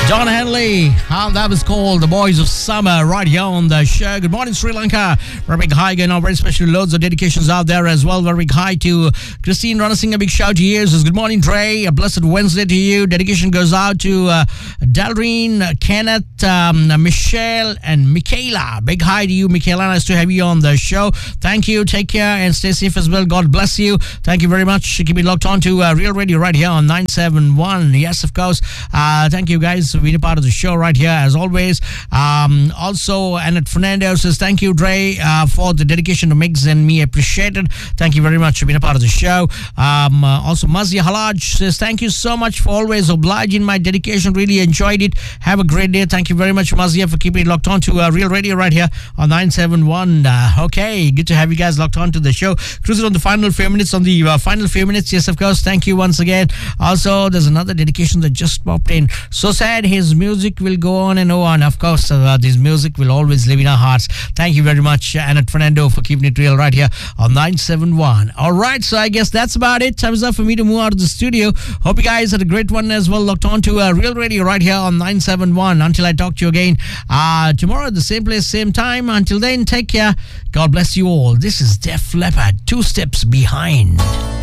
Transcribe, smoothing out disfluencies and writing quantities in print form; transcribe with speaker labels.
Speaker 1: John Henley, and that was called The Boys of Summer right here on the show. Good morning, Sri Lanka. Very big hi, again, very special loads of dedications out there as well. Very big hi to Christine Ranasinghe. A big shout to you. Says, good morning, Dre. A blessed Wednesday to you. Dedication goes out to Dalreen, Kenneth, Michelle, and Michaela. Big hi to you, Michaela. Nice to have you on the show. Thank you. Take care and stay safe as well. God bless you. Thank you very much. Keep it locked on to Real Radio right here on 971. Yes, of course. Thank you, guys, for being a part of the show right here as always. Also, Annette Fernando says, thank you, Dre, for the dedication to Migs and me. Appreciate it. Thank you very much for being a part of the show. Also, Mazia Halaj says, thank you so much for always obliging my dedication. Really enjoyed it. Have a great day. Thank you very much, Mazia, for keeping it locked on to Real Radio right here on 971. Okay, good to have you guys locked on to the show. Cruising on the final few minutes. Yes, of course. Thank you once again. Also, there's another dedication that just popped in. So sad, his music will go on and on. Of course, this music will always live in our hearts. Thank you very much, Annette Fernando, for keeping it real right here on 971. All right, so I guess that's about it. Time is up for me to move out of the studio. Hope you guys had a great one as well. Locked on to Real Radio right here on 971. Until I talk to you again tomorrow at the same place, same time. Until then, take care. God bless you all. This is Def Leppard, 2 Steps Behind.